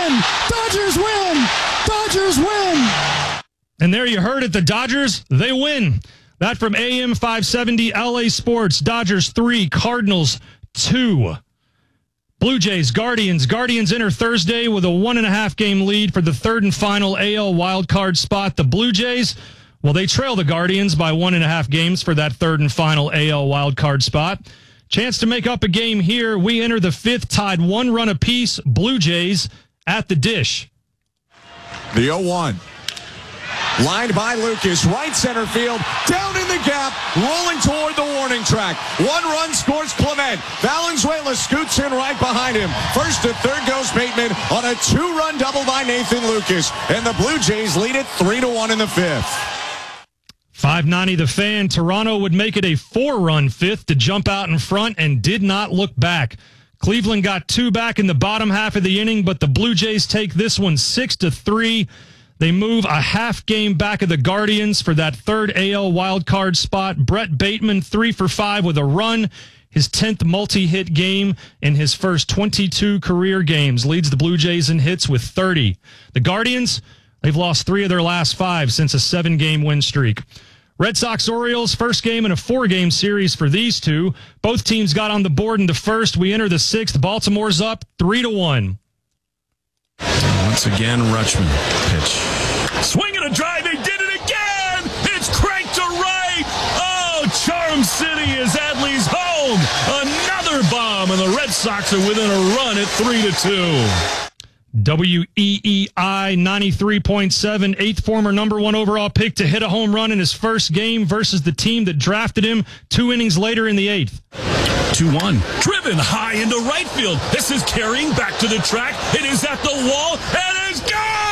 win! Dodgers win! Dodgers win! And there you heard it. The Dodgers, they win. That from AM 570 LA Sports. Dodgers 3, Cardinals 2. Blue Jays, Guardians. Guardians enter Thursday with a 1.5 game lead for the third and final AL wildcard spot. The Blue Jays, well, they trail the Guardians by 1.5 games for that third and final AL wildcard spot. Chance to make up a game here. We enter the fifth, tied 1 run apiece. Blue Jays at the dish. The 0-1. Lined by Lucas, right center field, down in the gap, rolling toward the warning track. 1 run scores Clement. Valenzuela scoots in right behind him. First to third goes Bateman on a 2-run double by Nathan Lucas. And the Blue Jays lead it 3-1 in the fifth. 590 The Fan. Toronto would make it a 4-run fifth to jump out in front and did not look back. Cleveland got 2 back in the bottom half of the inning, but the Blue Jays take this one 6-3. They move a half game back of the Guardians for that third AL wildcard spot. Brett Bateman, 3 for 5 with a run. His 10th multi-hit game in his first 22 career games. Leads the Blue Jays in hits with 30. The Guardians, they've lost 3 of their last 5 since a 7-game win streak. Red Sox-Orioles, first game in a 4-game series for these two. Both teams got on the board in the first. We enter the sixth. Baltimore's up 3-1. Once again, Rutschman pitch. Swing and a drive. They did it again. It's cranked to right. Oh, Charm City is Adley's home. Another bomb, and the Red Sox are within a run at 3-2. WEEI 93.7, 8th former number 1 overall pick to hit a home run in his first game versus the team that drafted him 2 innings later in the 8th. 2-1. Driven high into right field. This is carrying back to the track. It is at the wall, and it's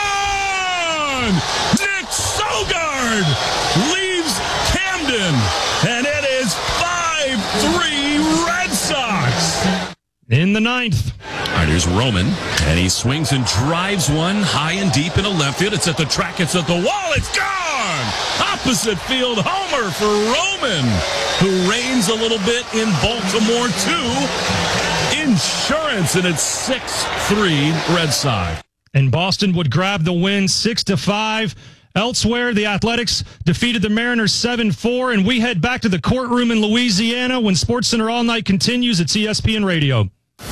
gone! Nick Sogard leaves Camden, and it is 5-3 Red Sox. In the 9th. All right, here's Roman, and he swings and drives one high and deep into left field. It's at the track. It's at the wall. It's gone! Opposite field homer for Roman, who reigns a little bit in Baltimore, too. Insurance, and it's 6-3 Red Sox. And Boston would grab the win 6-5. Elsewhere, the Athletics defeated the Mariners 7-4, and we head back to the courtroom in Louisiana when SportsCenter All Night continues. It's ESPN Radio.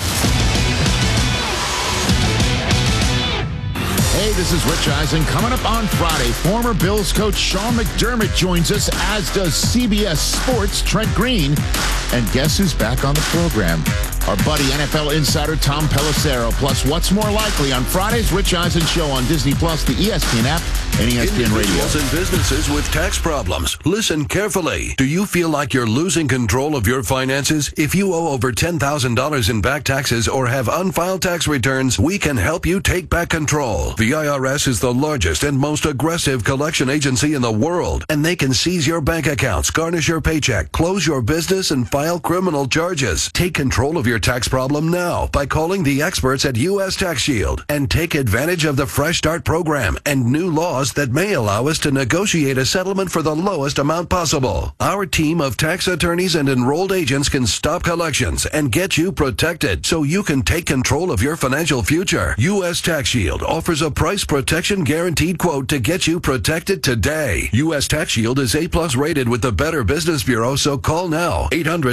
Hey, this is Rich Eisen. Coming up on Friday, former Bills coach Sean McDermott joins us, as does CBS Sports' Trent Green. And guess who's back on the program? Our buddy NFL insider Tom Pelissero. Plus, what's more likely on Friday's Rich Eisen Show on Disney+, the ESPN app, and ESPN Radio. Individuals and businesses with tax problems, listen carefully. Do you feel like you're losing control of your finances? If you owe over $10,000 in back taxes or have unfiled tax returns, we can help you take back control. The IRS is the largest and most aggressive collection agency in the world, and they can seize your bank accounts, garnish your paycheck, close your business, and file criminal charges. Take control of your tax problem now by calling the experts at U.S. Tax Shield and take advantage of the Fresh Start program and new laws that may allow us to negotiate a settlement for the lowest amount possible. Our team of tax attorneys and enrolled agents can stop collections and get you protected so you can take control of your financial future. U.S. Tax Shield offers a price protection guaranteed quote to get you protected today. U.S. Tax Shield is A+ rated with the Better Business Bureau, so call now.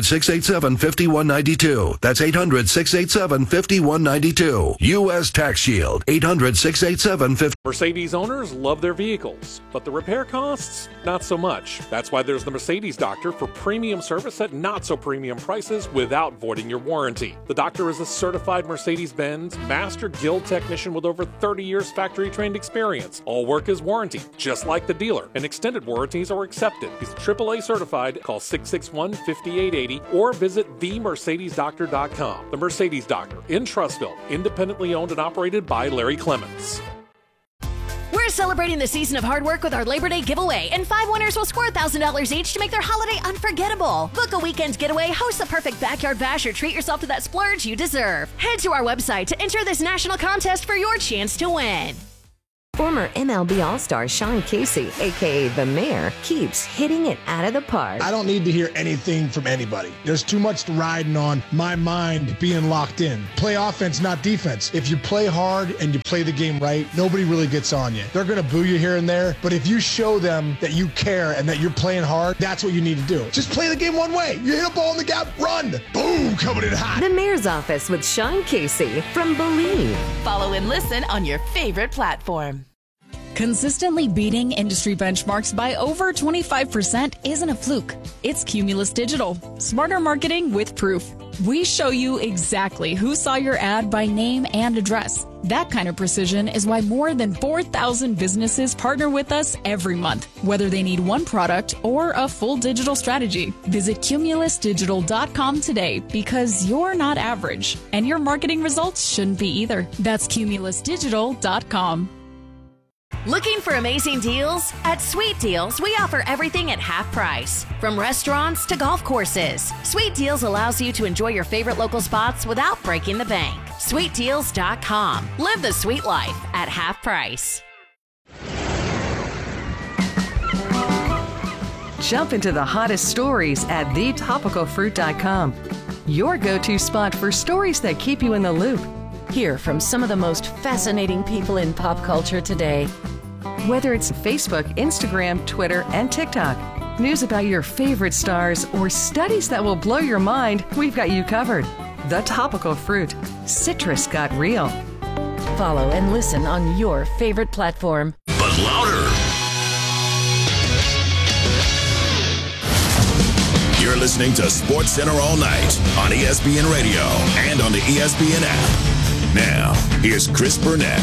800-687-5192. That's 800-687-5192. U.S. Tax Shield. 800-687-5192. Mercedes owners love their vehicles, but the repair costs, not so much. That's why there's the Mercedes Doctor for premium service at not so premium prices without voiding your warranty. The Doctor is a certified Mercedes-Benz Master Guild technician with over 30 years factory-trained experience. All work is warranted, just like the dealer, and extended warranties are accepted. He's AAA certified. Call 661-5880 or visit themercedesdoctor.com. The Mercedes Doctor in Trussville, independently owned and operated by Larry Clements. We're celebrating the season of hard work with our Labor Day giveaway, and 5 winners will score $1,000 each to make their holiday unforgettable. Book a weekend getaway, host the perfect backyard bash, or treat yourself to that splurge you deserve. Head to our website to enter this national contest for your chance to win. Former MLB All-Star Sean Casey, a.k.a. The Mayor, keeps hitting it out of the park. I don't need to hear anything from anybody. There's too much riding on my mind being locked in. Play offense, not defense. If you play hard and you play the game right, nobody really gets on you. They're going to boo you here and there, but if you show them that you care and that you're playing hard, that's what you need to do. Just play the game one way. You hit a ball in the gap, run. Boom, coming in hot. The Mayor's Office with Sean Casey from Believe. Follow and listen on your favorite platform. Consistently beating industry benchmarks by over 25% isn't a fluke. It's Cumulus Digital. Smarter marketing with proof. We show you exactly who saw your ad by name and address. That kind of precision is why more than 4,000 businesses partner with us every month, whether they need one product or a full digital strategy. Visit cumulusdigital.com today because you're not average, and your marketing results shouldn't be either. That's cumulusdigital.com. Looking for amazing deals? At Sweet Deals, we offer everything at half price. From restaurants to golf courses, Sweet Deals allows you to enjoy your favorite local spots without breaking the bank. SweetDeals.com. Live the sweet life at half price. Jump into the hottest stories at thetopicalfruit.com. Your go-to spot for stories that keep you in the loop. Hear from some of the most fascinating people in pop culture today. Whether it's Facebook, Instagram, Twitter, and TikTok, news about your favorite stars, or studies that will blow your mind, we've got you covered. The Topical Fruit. Citrus got real. Follow and listen on your favorite platform. But louder. You're listening to Sports Center all night on ESPN Radio and on the ESPN app. Now, here's Chris Burnett.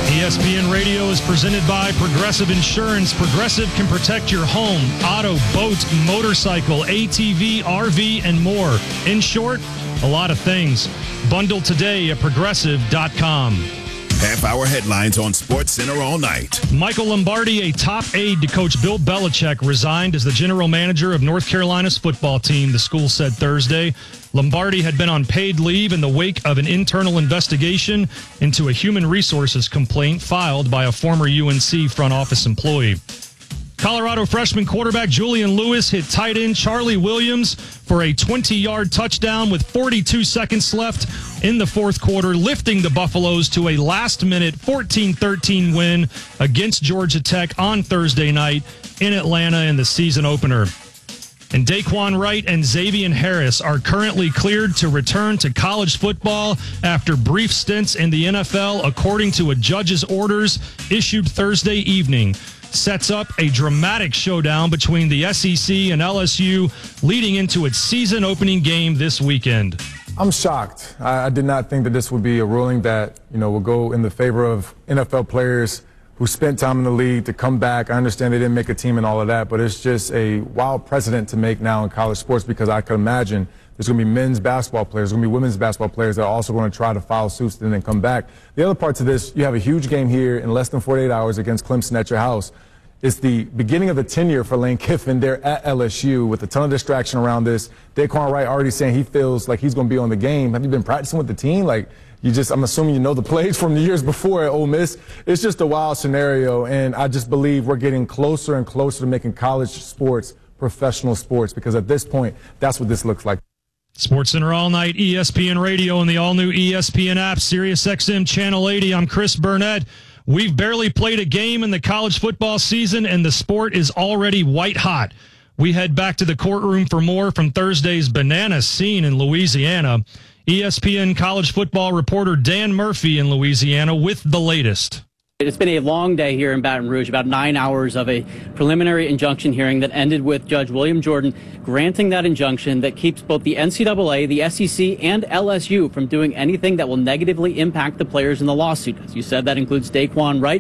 ESPN Radio is presented by Progressive Insurance. Progressive can protect your home, auto, boat, motorcycle, ATV, RV, and more. In short, a lot of things. Bundle today at Progressive.com. Half-hour headlines on Sports Center all night. Michael Lombardi, a top aide to Coach Bill Belichick, resigned as the general manager of North Carolina's football team, the school said Thursday. Lombardi had been on paid leave in the wake of an internal investigation into a human resources complaint filed by a former UNC front office employee. Colorado freshman quarterback Julian Lewis hit tight end Charlie Williams for a 20-yard touchdown with 42 seconds left in the fourth quarter, lifting the Buffaloes to a last-minute 14-13 win against Georgia Tech on Thursday night in Atlanta in the season opener. And Daquan Wright and Xavier Harris are currently cleared to return to college football after brief stints in the NFL, according to a judge's orders issued Thursday evening. Sets up a dramatic showdown between the SEC and LSU leading into its season opening game this weekend. I'm shocked. I did not think that this would be a ruling that, will go in the favor of NFL players who spent time in the league to come back. I understand they didn't make a team and all of that, but it's just a wild precedent to make now in college sports, because I could imagine there's going to be men's basketball players, there's going to be women's basketball players that are also going to try to file suits and then come back. The other part to this, you have a huge game here in less than 48 hours against Clemson at your house. It's the beginning of the tenure for Lane Kiffin there at LSU with a ton of distraction around this. Daquan Wright already saying he feels like he's going to be on the game. Have you been practicing with the team? I'm assuming you know the plays from the years before at Ole Miss. It's just a wild scenario, and I just believe we're getting closer and closer to making college sports professional sports, because at this point, that's what this looks like. Sports Center all night, ESPN Radio, and the all-new ESPN app, SiriusXM Channel 80. I'm Chris Burnett. We've barely played a game in the college football season, and the sport is already white hot. We head back to the courtroom for more from Thursday's banana scene in Louisiana. ESPN college football reporter Dan Murphy in Louisiana with the latest. It's been a long day here in Baton Rouge, about 9 hours of a preliminary injunction hearing that ended with Judge William Jordan granting that injunction that keeps both the NCAA, the SEC, and LSU from doing anything that will negatively impact the players in the lawsuit. As you said, that includes Daquan Wright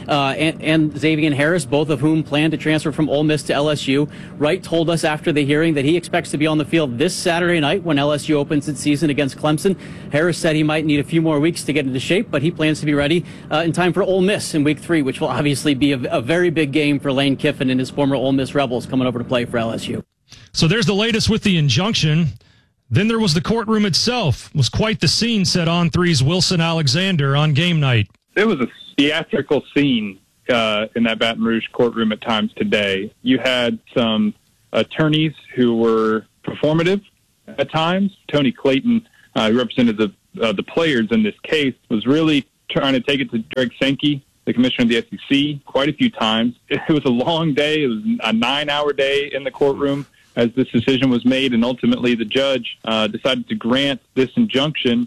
and Xavier Harris, both of whom plan to transfer from Ole Miss to LSU. Wright told us after the hearing that he expects to be on the field this Saturday night when LSU opens its season against Clemson. Harris said he might need a few more weeks to get into shape, but he plans to be ready in time for Ole Miss in Week 3, which will obviously be a very big game for Lane Kiffin and his former Ole Miss Rebels coming over to play for LSU. So there's the latest with the injunction. Then there was the courtroom itself. It was quite the scene, said On3's Wilson Alexander on game night. There was a theatrical scene in that Baton Rouge courtroom at times today. You had some attorneys who were performative at times. Tony Clayton, who represented the players in this case, was really trying to take it to Greg Sankey, the commissioner of the SEC, quite a few times. It was a long day. It was a 9-hour day in the courtroom as this decision was made, and ultimately the judge decided to grant this injunction.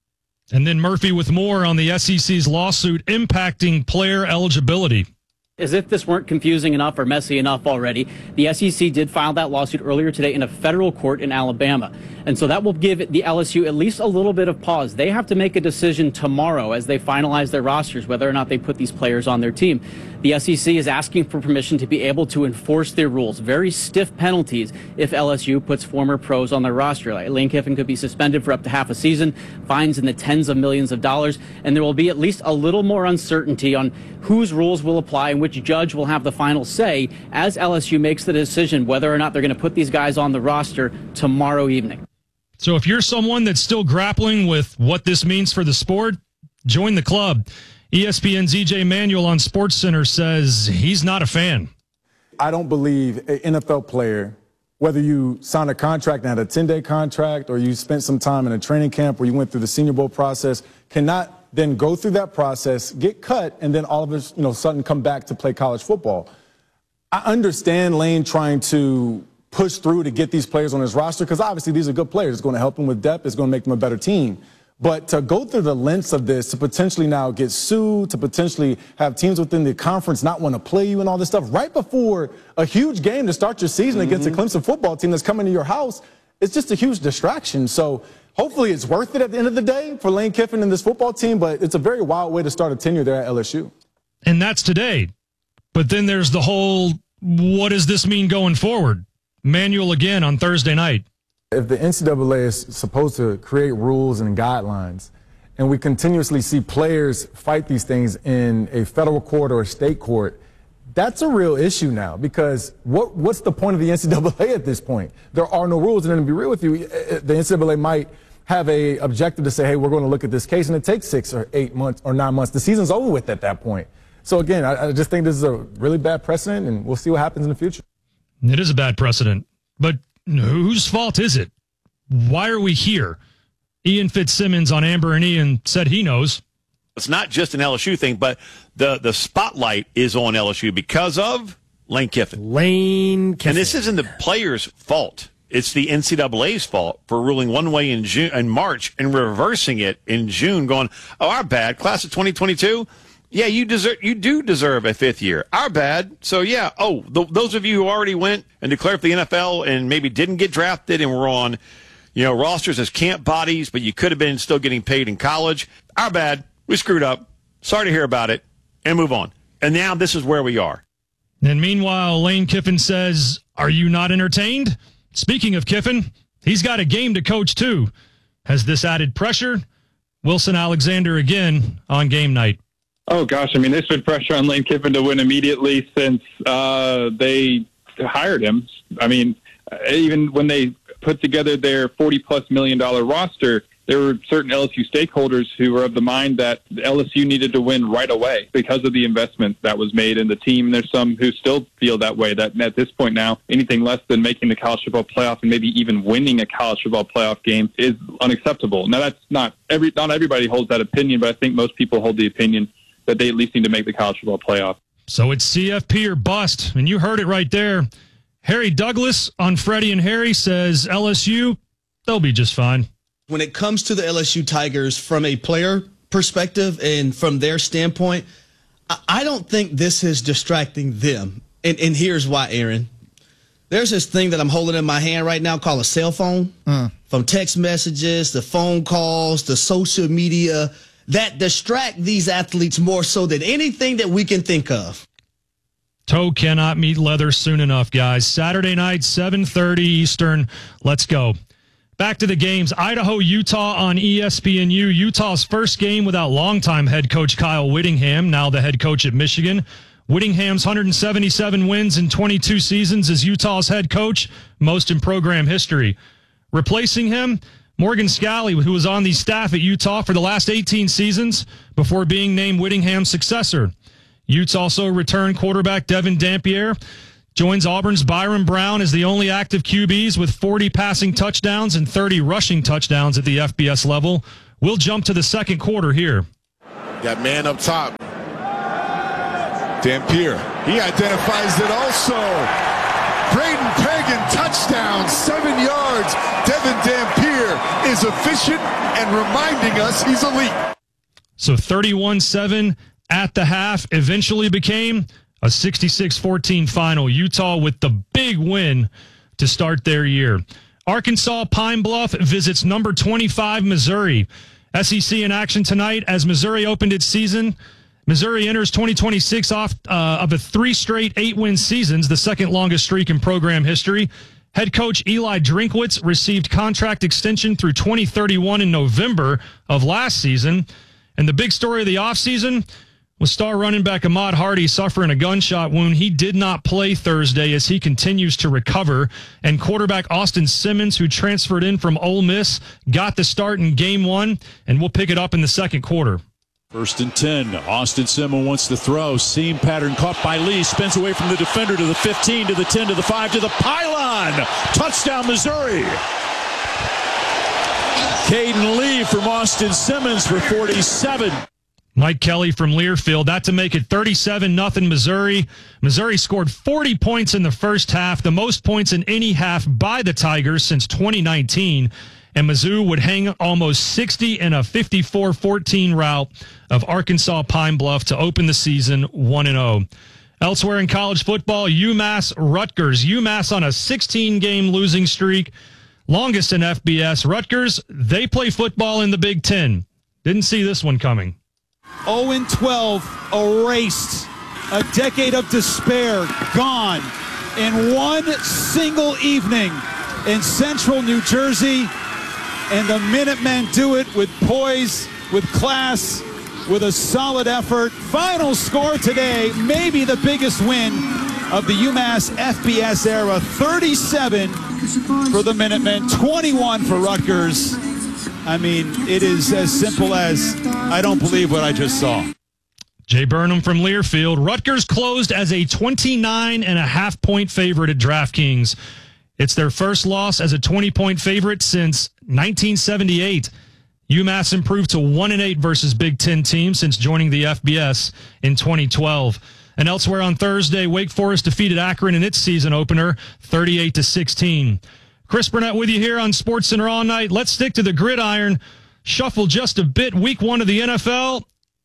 And then Murphy with more on the SEC's lawsuit impacting player eligibility. As if this weren't confusing enough or messy enough already, the SEC did file that lawsuit earlier today in a federal court in Alabama. And so that will give the LSU at least a little bit of pause. They have to make a decision tomorrow as they finalize their rosters, whether or not they put these players on their team. The SEC is asking for permission to be able to enforce their rules, very stiff penalties if LSU puts former pros on their roster. Like Lane Kiffin could be suspended for up to half a season, fines in the tens of millions of dollars, and there will be at least a little more uncertainty on whose rules will apply and which judge will have the final say as LSU makes the decision whether or not they're going to put these guys on the roster tomorrow evening. So if you're someone that's still grappling with what this means for the sport, join the club. ESPN's EJ Manuel on SportsCenter says he's not a fan. I don't believe an NFL player, whether you sign a contract and had a 10-day contract or you spent some time in a training camp where you went through the Senior Bowl process, cannot then go through that process, get cut, and then all of a sudden come back to play college football. I understand Lane trying to push through to get these players on his roster because obviously these are good players. It's going to help them with depth. It's going to make them a better team. But to go through the lengths of this, to potentially now get sued, to potentially have teams within the conference not want to play you and all this stuff right before a huge game to start your season against a Clemson football team that's coming to your house, it's just a huge distraction. So hopefully it's worth it at the end of the day for Lane Kiffin and this football team, but it's a very wild way to start a tenure there at LSU. And that's today. But then there's the whole, what does this mean going forward? Manuel again on Thursday night. If the NCAA is supposed to create rules and guidelines, and we continuously see players fight these things in a federal court or a state court, that's a real issue now because what's the point of the NCAA at this point? There are no rules, and then to be real with you, the NCAA might have a objective to say, hey, we're going to look at this case, and it takes 6 or 8 months or 9 months. The season's over with at that point. So again, I just think this is a really bad precedent, and we'll see what happens in the future. It is a bad precedent, but whose fault is it? Why are we here? Ian Fitzsimmons on Amber and Ian said he knows. It's not just an LSU thing, but the spotlight is on LSU because of Lane Kiffin. And this isn't the players' fault. It's the NCAA's fault for ruling one way in March and reversing it in June, going, oh, our bad, class of 2022. Yeah, you do deserve a 5th year. Our bad. So, yeah, those of you who already went and declared for the NFL and maybe didn't get drafted and were on, rosters as camp bodies, but you could have been still getting paid in college. Our bad. We screwed up. Sorry to hear about it. And move on. And now this is where we are. And meanwhile, Lane Kiffin says, are you not entertained? Speaking of Kiffin, he's got a game to coach too. Has this added pressure? Wilson Alexander again on game night. Oh, gosh. I mean, there's been pressure on Lane Kiffin to win immediately since they hired him. I mean, even when they put together their $40+ million roster, there were certain LSU stakeholders who were of the mind that LSU needed to win right away because of the investment that was made in the team. There's some who still feel that way, that at this point now, anything less than making the college football playoff and maybe even winning a college football playoff game is unacceptable. Now, that's not everybody holds that opinion, but I think most people hold the opinion that they at least need to make the college football playoff. So it's CFP or bust, and you heard it right there. Harry Douglas on Freddie and Harry says LSU, they'll be just fine. When it comes to the LSU Tigers from a player perspective and from their standpoint, I don't think this is distracting them. And here's why, Aaron. There's this thing that I'm holding in my hand right now called a cell phone. From text messages, the phone calls, the social media, that distract these athletes more so than anything that we can think of. Toe cannot meet leather soon enough, guys. Saturday night, 7:30 Eastern. Let's go. Back to the games. Idaho, Utah on ESPNU. Utah's first game without longtime head coach Kyle Whittingham, now the head coach at Michigan. Whittingham's 177 wins in 22 seasons as Utah's head coach, most in program history. Replacing him, Morgan Scalley, who was on the staff at Utah for the last 18 seasons before being named Whittingham's successor. Utes also returned quarterback Devin Dampier. Joins Auburn's Byron Brown as the only active QBs with 40 passing touchdowns and 30 rushing touchdowns at the FBS level. We'll jump to the second quarter here. Got man up top. Dampier. He identifies it also. Braden Pagan, touchdown, 7 yards. Devin Dampier is efficient and reminding us he's elite. So 31-7 at the half eventually became a 66-14 final. Utah with the big win to start their year. Arkansas Pine Bluff visits number 25 Missouri. SEC in action tonight as Missouri opened its season. Missouri enters 2026 off of a 3 straight 8-win seasons, the second longest streak in program history. Head coach Eli Drinkwitz received contract extension through 2031 in November of last season. And the big story of the offseason was star running back Ahmad Hardy suffering a gunshot wound. He did not play Thursday as he continues to recover. And quarterback Austin Simmons, who transferred in from Ole Miss, got the start in game 1, and we'll pick it up in the second quarter. 1st and 10. Austin Simmons wants to throw. Seam pattern caught by Lee. Spins away from the defender to the 15, to the 10, to the 5, to the pylon. Touchdown, Missouri. Caden Lee from Austin Simmons for 47. Mike Kelly from Learfield. That to make it 37-0 Missouri. Missouri scored 40 points in the first half, the most points in any half by the Tigers since 2019. And Mizzou would hang almost 60 in a 54-14 rout of Arkansas Pine Bluff to open the season 1-0. Elsewhere in college football, UMass Rutgers. UMass on a 16-game losing streak, longest in FBS. Rutgers, they play football in the Big Ten. Didn't see this one coming. 0-12, erased. A decade of despair, gone in one single evening in central New Jersey. And the Minutemen do it with poise, with class, with a solid effort. Final score today, maybe the biggest win of the UMass FBS era. 37 for the Minutemen, 21 for Rutgers. I mean, it is as simple as, I don't believe what I just saw. Jay Burnham from Learfield. Rutgers closed as a 29.5-point favorite at DraftKings. It's their first loss as a 20-point favorite since 1978. UMass improved to 1-8 versus Big Ten teams since joining the FBS in 2012. And elsewhere on Thursday, Wake Forest defeated Akron in its season opener, 38-16. Chris Burnett with you here on SportsCenter all night. Let's stick to the gridiron. Shuffle just a bit. Week 1 of the NFL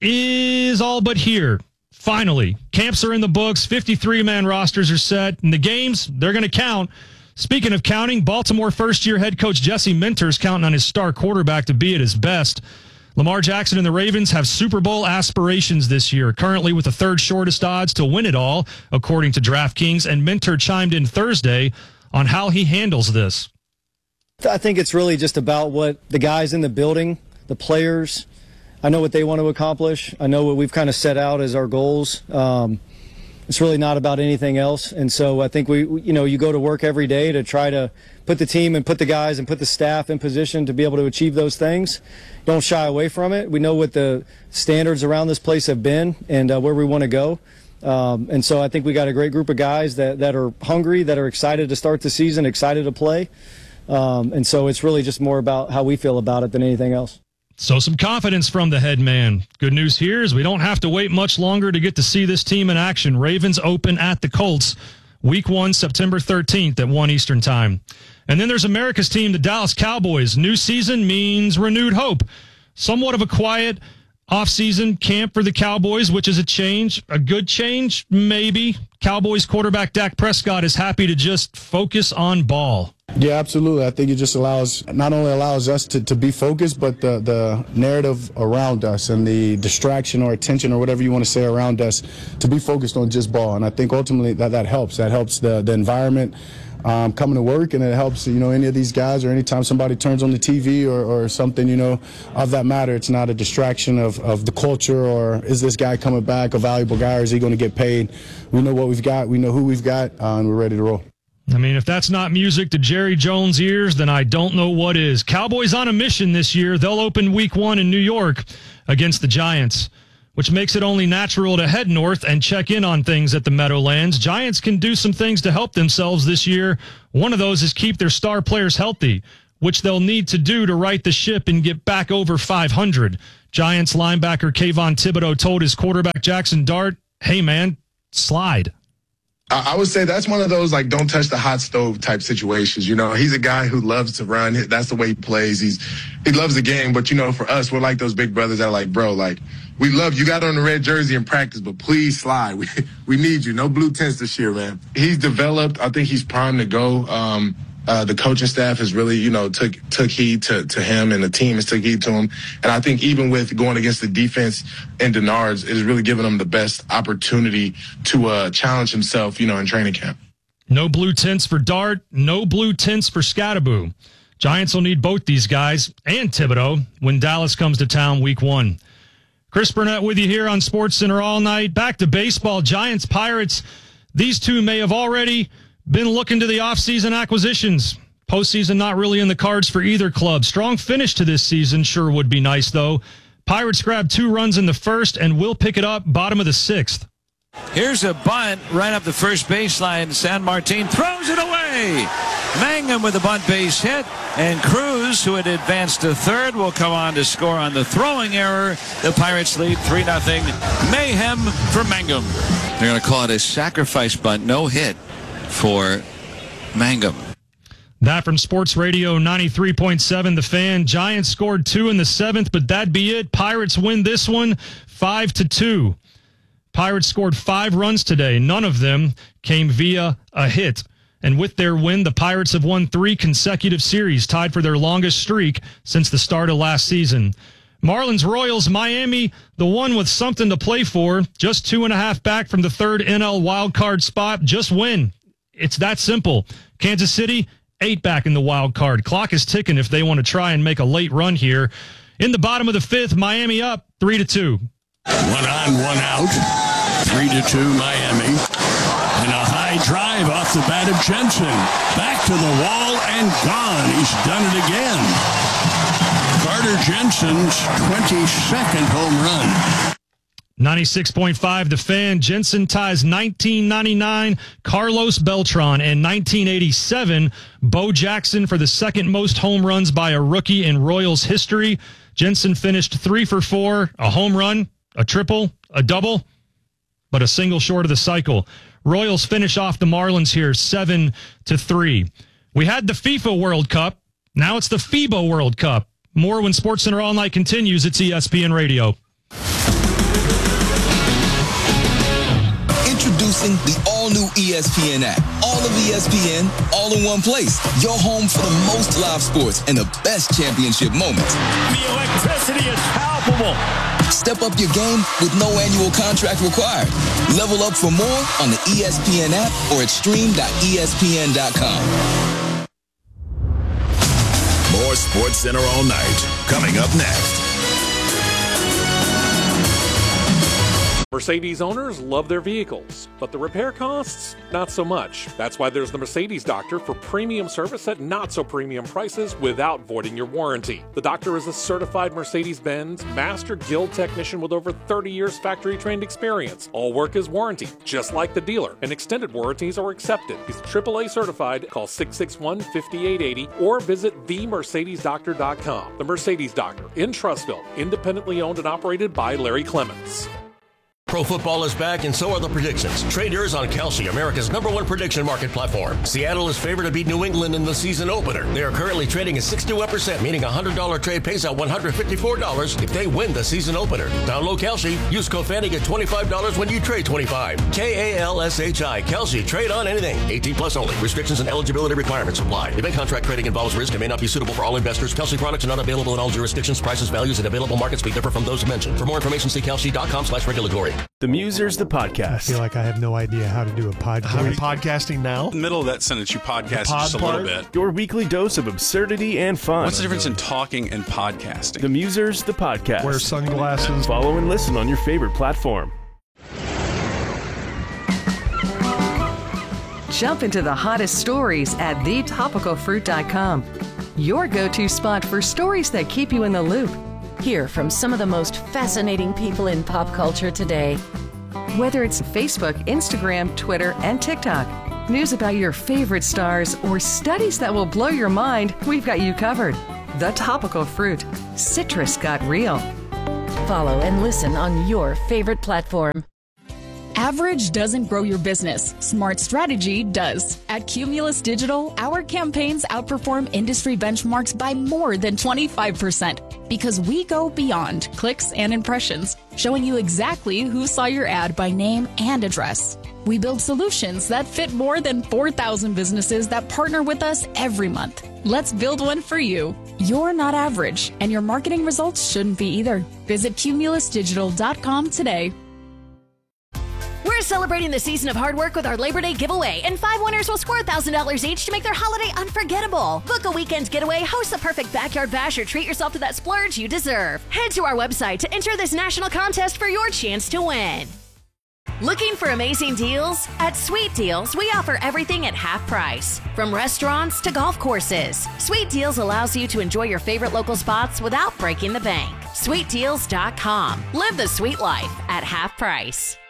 is all but here. Finally, camps are in the books. 53-man rosters are set. And the games, they're going to count. Speaking of counting, Baltimore first-year head coach Jesse Minter's counting on his star quarterback to be at his best. Lamar Jackson and the Ravens have Super Bowl aspirations this year, currently with the third shortest odds to win it all, according to DraftKings. And Minter chimed in Thursday on how he handles this. I think it's really just about what the guys in the building, the players, I know what they want to accomplish. I know what we've kind of set out as our goals. It's really not about anything else. And so I think you go to work every day to try to put the team and put the guys and put the staff in position to be able to achieve those things. Don't shy away from it. We know what the standards around this place have been and where we want to go. And so I think we got a great group of guys that are hungry, that are excited to start the season, excited to play. And so it's really just more about how we feel about it than anything else. So some confidence from the head man. Good news here is we don't have to wait much longer to get to see this team in action. Ravens open at the Colts, Week 1, September 13th at 1 Eastern Time. And then there's America's team, the Dallas Cowboys. New season means renewed hope. Somewhat of a quiet off-season camp for the Cowboys, which is a change, a good change, maybe. Cowboys quarterback Dak Prescott is happy to just focus on ball. Yeah, absolutely. I think it just not only allows us to be focused, but the narrative around us and the distraction or attention or whatever you want to say around us to be focused on just ball. And I think ultimately that helps. That helps the environment coming to work, and it helps, any of these guys, or anytime somebody turns on the TV or something, of that matter. It's not a distraction of the culture, or is this guy coming back a valuable guy, or is he going to get paid? We know what we've got. We know who we've got, and we're ready to roll. I mean, if that's not music to Jerry Jones' ears, then I don't know what is. Cowboys on a mission this year. They'll open week 1 in New York against the Giants, which makes it only natural to head north and check in on things at the Meadowlands. Giants can do some things to help themselves this year. One of those is keep their star players healthy, which they'll need to do to right the ship and get back over 500. Giants linebacker Kayvon Thibodeau told his quarterback Jackson Dart, hey, man, slide. I would say that's one of those, like, don't touch the hot stove type situations. You know, he's a guy who loves to run. That's the way he plays. He loves the game. But, you know, for us, we're like those big brothers that are like, bro, like, we love you. Got on the red jersey in practice, but please slide. We need you. No blue tints this year, man. He's developed. I think he's primed to go. The coaching staff has really, you know, took heed to him, and the team has took heed to him. And I think even with going against the defense in Denards, it has really given him the best opportunity to challenge himself, you know, in training camp. No blue tints for Dart, no blue tints for Scattaboo. Giants will need both these guys and Thibodeau when Dallas comes to town week 1. Chris Burnett with you here on SportsCenter all night. Back to baseball. Giants, Pirates. These two may have already been looking to the offseason acquisitions. Postseason not really in the cards for either club. Strong finish to this season sure would be nice, though. Pirates grabbed 2 runs in the first and will pick it up bottom of the 6th. Here's a bunt right up the first baseline. San Martin throws it away. Mangum with a bunt base hit, and Cruz, who had advanced to third, will come on to score on the throwing error. The Pirates lead 3-0. Mayhem for Mangum. They're going to call it a sacrifice bunt, no hit for Mangum. That from Sports Radio 93.7 The Fan. Giants scored 2 in the 7th, but that'd be it. Pirates win this one 5-2. Pirates scored 5 runs today. None of them came via a hit. And with their win, the Pirates have won 3 consecutive series, tied for their longest streak since the start of last season. Marlins, Royals, Miami, the one with something to play for, just 2.5 back from the 3rd NL wildcard spot. Just win. It's that simple. Kansas City, 8 back in the wild card. Clock is ticking if they want to try and make a late run here. In the bottom of the 5th, Miami up 3-2. 1 on, 1 out. 3-2 Miami. And a high drive off the bat of Jensen. Back to the wall and gone. He's done it again. Carter Jensen's 22nd home run. 96.5 The Fan. Jensen ties 1999 Carlos Beltran and 1987 Bo Jackson for the 2nd most home runs by a rookie in Royals history. Jensen finished 3 for 4, a home run, a triple, a double, but a single short of the cycle. Royals finish off the Marlins here 7-3. We had the FIFA World Cup. Now it's the FIBA World Cup. More when SportsCenter All Night continues. It's ESPN Radio. Introducing the all-new ESPN app. All of ESPN, all in one place. Your home for the most live sports and the best championship moments. The electricity is palpable. Step up your game with no annual contract required. Level up for more on the ESPN app or at stream.espn.com. More SportsCenter All Night coming up next. Mercedes owners love their vehicles, but the repair costs, not so much. That's why there's the Mercedes Doctor for premium service at not so premium prices without voiding your warranty. The Doctor is a certified Mercedes-Benz Master Guild technician with over 30 years factory-trained experience. All work is warranted, just like the dealer, and extended warranties are accepted. He's AAA certified. Call 661-5880 or visit themercedesdoctor.com. The Mercedes Doctor in Trussville, independently owned and operated by Larry Clements. Pro football is back, and so are the predictions. Trade yours on Kalshi, America's #1 prediction market platform. Seattle is favored to beat New England in the season opener. They are currently trading at 61%, meaning a $100 trade pays out $154 if they win the season opener. Download Kalshi. Use code FANNY, get $25 when you trade $25. KALSHI. Kalshi. Trade on anything. 18 plus only. Restrictions and eligibility requirements apply. Event contract trading involves risk and may not be suitable for all investors. Kalshi products are not available in all jurisdictions. Prices, values, and available markets may differ from those mentioned. For more information, see kalshi.com/regulatory. The Musers, the podcast. I feel like I have no idea how to do a podcast. Are we podcasting now? In the middle of that sentence, you podcast just a little bit. Your weekly dose of absurdity and fun. What's the difference in talking and podcasting? The Musers, the podcast. Wear sunglasses. Follow and listen on your favorite platform. Jump into the hottest stories at thetopicalfruit.com. Your go-to spot for stories that keep you in the loop. Hear from some of the most fascinating people in pop culture today. Whether it's Facebook, Instagram, Twitter, and TikTok, news about your favorite stars, or studies that will blow your mind, we've got you covered. The Topical Fruit. Citrus got real. Follow and listen on your favorite platform. Average doesn't grow your business. Smart strategy does. At Cumulus Digital, our campaigns outperform industry benchmarks by more than 25% because we go beyond clicks and impressions, showing you exactly who saw your ad by name and address. We build solutions that fit more than 4,000 businesses that partner with us every month. Let's build one for you. You're not average, and your marketing results shouldn't be either. Visit cumulusdigital.com today. We're celebrating the season of hard work with our Labor Day giveaway, and 5 winners will score $1,000 each to make their holiday unforgettable. Book a weekend getaway, host the perfect backyard bash, or treat yourself to that splurge you deserve. Head to our website to enter this national contest for your chance to win. Looking for amazing deals? At Sweet Deals, we offer everything at half price. From restaurants to golf courses, Sweet Deals allows you to enjoy your favorite local spots without breaking the bank. SweetDeals.com. Live the sweet life at half price.